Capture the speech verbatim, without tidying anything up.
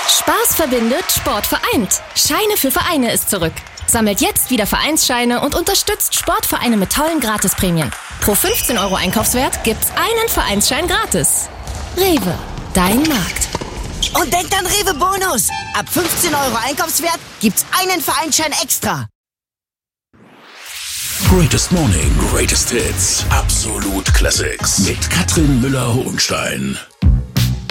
Spaß verbindet, Sport vereint. Scheine für Vereine ist zurück. Sammelt jetzt wieder Vereinsscheine und unterstützt Sportvereine mit tollen Gratisprämien. Pro fünfzehn Euro Einkaufswert gibt's einen Vereinsschein gratis. Rewe, dein Markt. Und denkt an Rewe Bonus. Ab fünfzehn Euro Einkaufswert gibt's einen Vereinsschein extra. Greatest Morning, Greatest Hits. Absolut Classics. Mit Katrin Müller-Hohenstein.